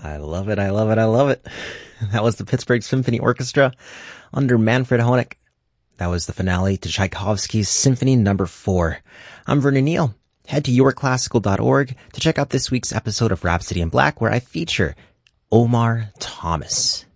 I love it. I love it. I love it. That was the Pittsburgh Symphony Orchestra under Manfred Honeck. That was the finale to Tchaikovsky's Symphony No. 4. I'm Vernon Neal. Head to yourclassical.org to check out this week's episode of Rhapsody in Black, where I feature Omar Thomas.